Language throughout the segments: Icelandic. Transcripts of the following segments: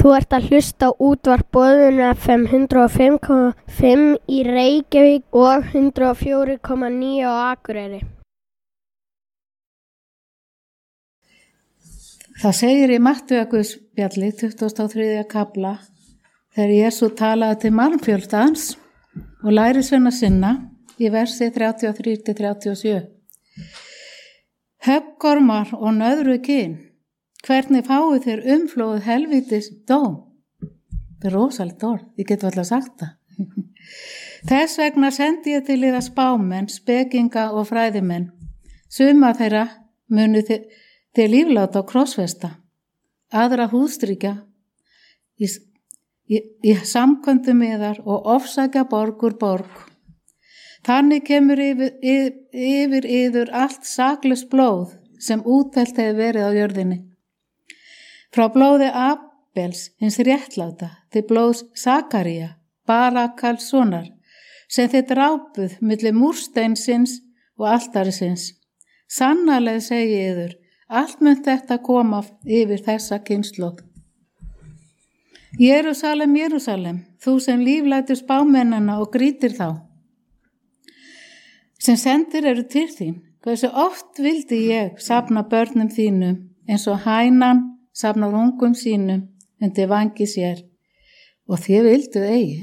Þú ert að hlusta á útvarp Boðun FM 105,5 í Reykjavík og 104,9 á Akureyri. Það segir í Mattheusarspjalli 23. kafla þegar Jesú talaði til mannfjöldans og lærisveina sinna í versi 33-37. Höggormar og nöðru kyn, hvernig fáið þér umflóðið helvítis dóm? Það rosalegt orð, ég get alltaf sagt það. Þess vegna sendi ég til yðar spámenn, spekinga og fræðimenn. Suma þeirra munu til lífláta og krossfesta, aðra húðstrykja í samkvæmdum yðar og ofsækja borg úr borg. Þannig kemur yfir yður allt saklaust blóð sem útelt hefur verið á jörðinni. Frá blóði Abels, hins réttláta, til blóðs Sakaría, Barakals sonar, sem þið drápuð milli múrsteinsins og altarisins. Sannarlega segi yður, allt mun þetta koma yfir þessa kynslóð. Jerúsalem, Jerúsalem, þú sem líflætur spámennana og grýtir þá, sem sendir eru til þín, hversu oft vildi ég safna börnum þínum eins og hænan safnar ungum sínum undir vangi sér og þið vilduð eigi.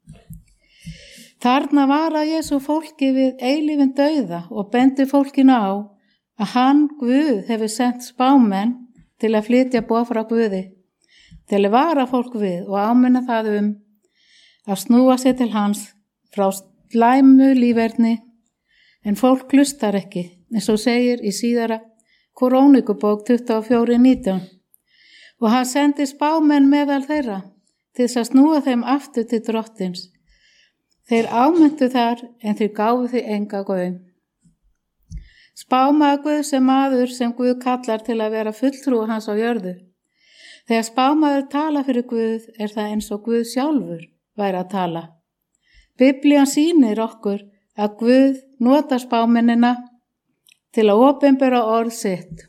Þarna vara Jesú fólki við eilífinn dauða og bendi fólkinu á að hann, Guð, hefur sendt spámenn til að flytja boð frá Guði, til að vara fólk við og áminna það að snúa sér til hans frá slæmu líferni, en fólk hlustar ekki, eins og segir í síðara Krónikubók 24:19. Og hann sendi spámenn meðal þeirra til þess að snúa þeim aftur til drottins. Þeir ámyndu þar en þeir gáfu því enga gaum. Spámaður Guð sem maður sem Guð kallar til að vera fulltrúi hans á jörðu. Þegar spámaður tala fyrir Guð það eins og Guð sjálfur væri að tala. Biblían sýnir okkur að Guð notar spámennina til að opinbera orð sitt.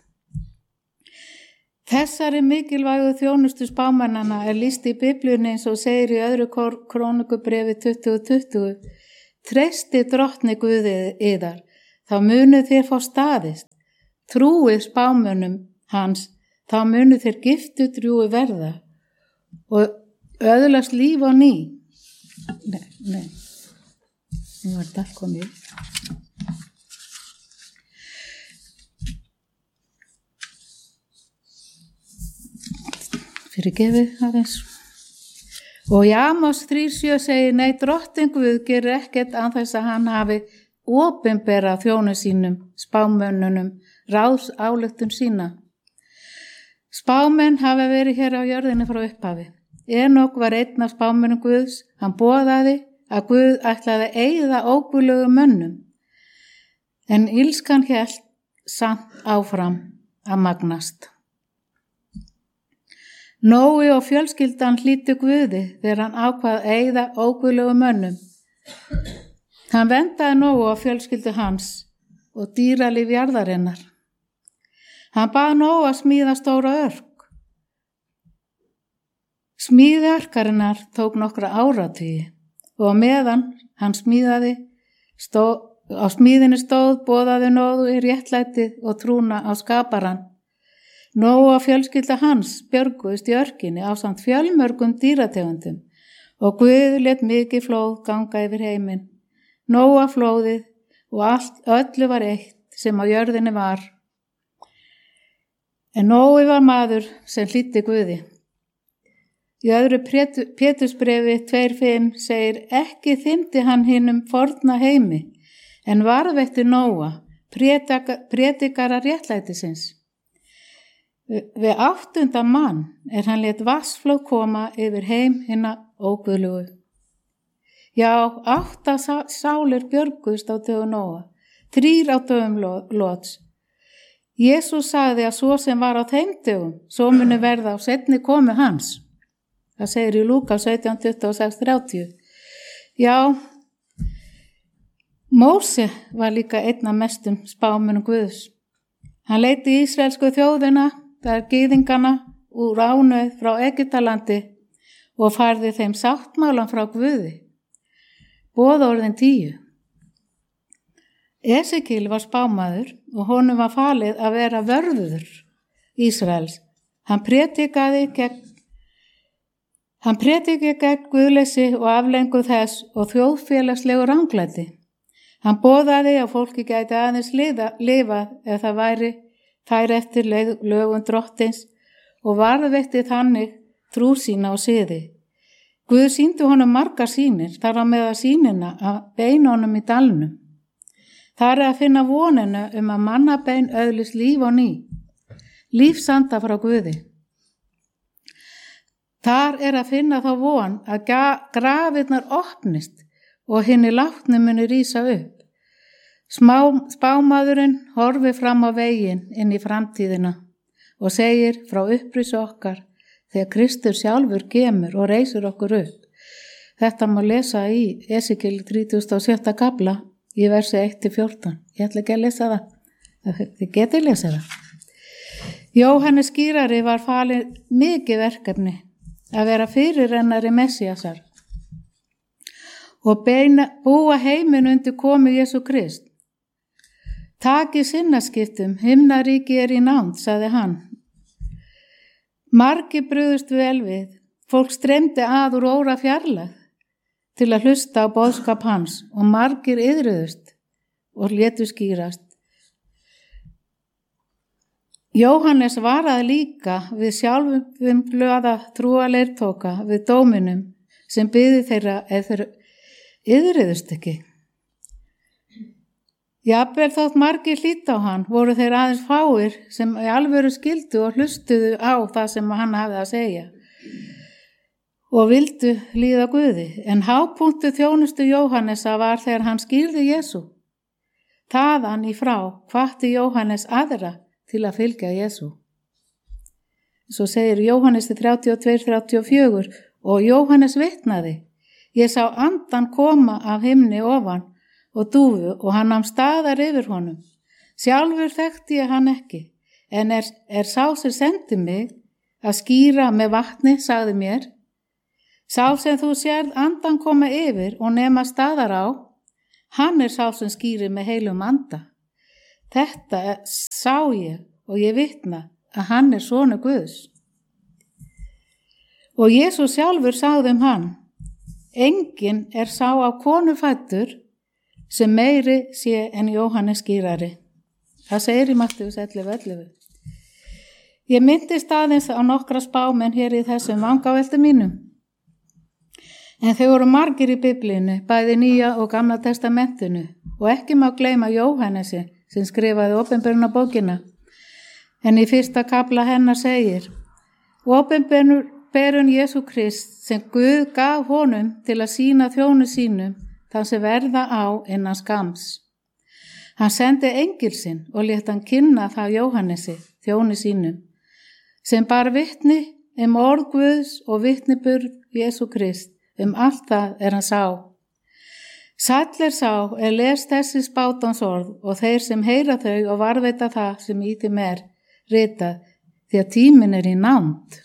Þessari mikilvægu þjónustu spámennana lýst í Biblíunni eins og segir í öðru Krónikubrefi 20:20. Treysti drottni Guði yðar, þá munu þér fá staðist. Trúið spámönnum hans, þá munu þér giftu drjúi verða og öðlast líf á ný. Nei. Nú var þetta komið. Fyrirgefið aðeins. Og í Amos 3:7 segir, nei, drottin Guð gerir ekkert án þess að hann hafi opinbera þjónu sínum, spámönnunum, ráðs ályktun sína. Spámenn hafa verið hér á jörðinni frá upphafi. Enok var einn af spámönnum Guðs, hann boðaði að Guð ætlaði að eyða óguðlegum mönnum, en illskan hélt samt áfram að magnast. Nói og fjölskyldan hlýddu Guði þegar hann ákvað að eyða óguðlegum mönnum. Hann vendaði Nói og fjölskyldu hans og dýralíf jarðarinnar. Hann bað Nói að smíða stóra örk. Smíði örkarinnar tók nokkra áratugi og meðan hann smíðaði, á smíðinu stóð, boðaði Nói réttlætið og trúna á skaparann. Nói og fjölskylda hans björguðust í örkinni ásamt fjölmörgum dýrategundum og Guð lét mikið flóð ganga yfir heiminn. Nói flóðið og öllu var eitt sem á jörðinni var. En Nói var maður sem hlýddi Guði. Í öðru Pétursbrefi 2:5 segir, ekki þymdi hann hinum forna heimi, en varðveitti Nóa, prédikara réttlætisins. Við 8. mann hann lét vatnsflóð koma yfir heim hinna óguðlugu. Já, 8 sálir björguðust á dögum Nóa, 3 á dögum Lóts. Jesús sagði að svo sem var á þeim dögum, svo muni verða á seinni komu hans. Það segir í Lúkas 17:26-30. Já, Móse var líka einn af mestum spámönnum Guðs. Hann leiddi ísraelsku þjóðina, það gyðingana úr ánauð frá Egyptalandi og færði þeim sáttmálan frá Guði. Boðorðin 10. Esekíel var spámaður og honum var falið að vera vörður Ísraels. Hann prétikaði gegn guðleysi og aflengu þess og þjóðfélagslegu ranglæti. Hann boðaði að fólki gæti aðeins lifað ef það færi eftir lögum drottins og varðveitti þannig trú sína og siði. Guð sýndi honum margar sýnir, þar á meðal sýnina að beinunum í dalnum. Þar að finna vonina að mannabein öðlist líf og ný, lífsanda frá Guði. Þar að finna þá von að grafirnar opnist og hinni látnu muni rísa upp. Spámaðurinn horfir fram á veginn inn í framtíðina og segir frá upprisu okkar þegar Kristur sjálfur kemur og reisur okkur upp. Þetta má lesa í Esekíel 37. kafla í versi 1-14. Ég ætla ekki að lesa það. Þið getið lesa það. Jóhannes skýrari var falið mikið verkefni að vera fyrirrennari Messíasar og búa heiminn undir komu Jesú Krist. Takið sinnaskiptum, himnaríki í nánd, sagði hann. Margir brugðust vel við, fólk streymdi að úr óra fjarlægð til að hlusta á boðskap hans og margir iðruðust og létu skýrast. Jóhannes varaði líka við sjálfum glöða trúarleirtóka við dóminum sem biði þeirra ef þeir iðruðust ekki. Jafnvel þótt margir hlýddu á hann voru þeir aðeins fáir sem í alvöru skildu og hlustuðu á það sem hann hafði að segja og vildu líða Guði. En hápunktu þjónustu Jóhannesa var þegar hann skýrði Jesú. Þaðan í frá hvatti Jóhannes aðra til að fylgja Jesú. Svo segir Jóhannes 32-34 og Jóhannes vitnaði: Ég sá andan koma af himni ofan og dúfu og hann nam staðar yfir honum. Sjálfur þekkti ég hann ekki, en er sá sem sendi mig að skýra með vatni, sagði mér. Sá sem þú sérð andan koma yfir og nema staðar á, hann er sá sem skýrir með heilum anda. Þetta sá ég og ég vitna að hann er sonur Guðs. Og Jesús sjálfur sagði hann: Enginn er sá á konu fæddur sem meiri sé en Jóhannes skýrari. Það segir í Mattheus 11:11. Ég myndist aðeins á nokkra spámenn hér í þessum vangaveltum mínum. En þau voru margir í Biblíunni, bæði Nýja og Gamla testamentinu, og ekki má gleyma Jóhannesi sem skrifaði opinberunarbókina. En í 1. kafla hennar segir: Opinberun Jesú Krist sem Guð gaf honum til að sýna þjónu sínum þann sem verða á innan skams. Hann sendi engil sinn og lét hann kynna það Jóhannesi, þjóni sínum, sem bar vitni orð Guðs og vitniburð Jesú Krist allt það hann sá. Sæll sá les þessi spátans orð og þeir sem heyra þau og varðveita það sem í þeim ritað, því að tíminn í nánd.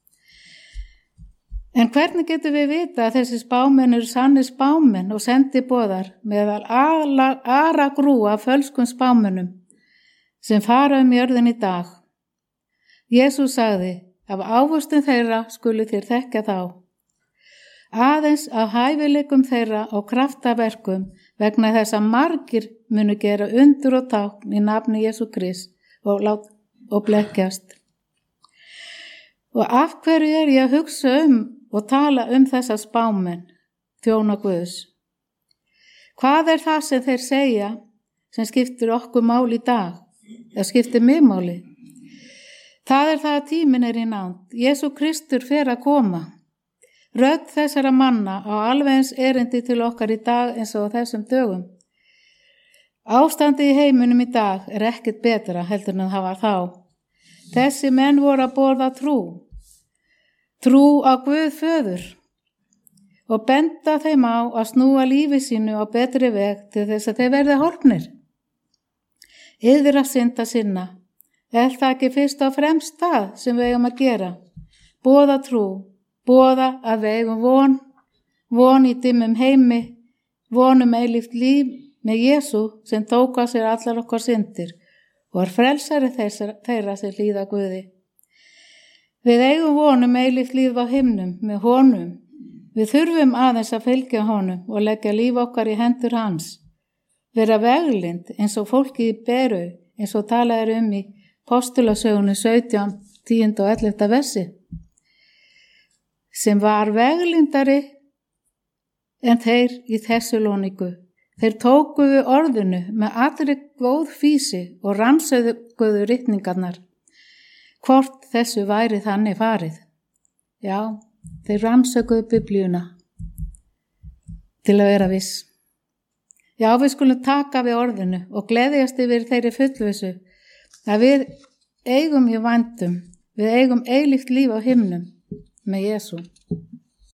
En hvernig getum við vita að þessi spámenn eru sannir spámenn og sendiboðar meðal aragrúa fölskum spámennum sem fara jörðin í dag? Jesús sagði: Af ávöxtum þeirra skulu þér þekkja þá. Aðeins af hæfileikum þeirra og kraftaverkum vegna þess að margir munu gera undur og tákn í nafni Jesú Krist og blekkjast. Og af hverju ég að hugsa og tala þessa spámenn, þjóna Guðs? Hvað er það sem þeir segja sem skiptir okkur máli í dag? Það skiptir mig máli. Það er það að tíminn í nánd. Jesú Kristur fer að koma. Rödd þessara manna á alveg eins erindi til okkar í dag eins og þessum dögum. Ástandi í heiminum í dag ekkert betra heldur en það var þá. Þessi menn voru að borða trú á Guð föður og benda þeim á að snúa lífi sínu á betri veg til þess að þeir verði hólpnir. Yðra synda sinna Er það ekki fyrst og fremst það sem við eigum að gera? Boða trú, boða að við eigum von í dimmum heimi, von eilíft líf með Jesú sem tók á sér allar okkar syndir og er frelsari þeirra sem hlýða Guði. Við eigum von eilíft líf á himnum með honum. Við þurfum aðeins að fylgja honum og leggja líf okkar í hendur hans. Vera veglind eins og fólki í Beru, eins og talað í Postulasögunni 17, 10 og 11 versi, sem var veglindari en þeir í Þessalóníku. Þeir tóku við orðinu með allri góð fýsi og rannsökuðu ritningarnar, hvort þessu væri þannig farið. Já, þeir rannsökuðu Biblíuna til að vera viss. Já, við skulum taka við orðinu og gleðjast yfir þeirri fullvissu að við eigum í vændum, við eigum eilíft líf á himnum með Jesú.